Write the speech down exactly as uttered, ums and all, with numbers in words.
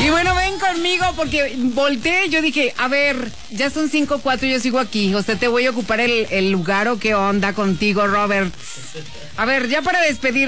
Y bueno, ven conmigo porque volteé, yo dije, a ver, ya son cinco cuatro y yo sigo aquí. O sea, te voy a ocupar el, el lugar o qué onda contigo, Robert. A ver, ya para despedir.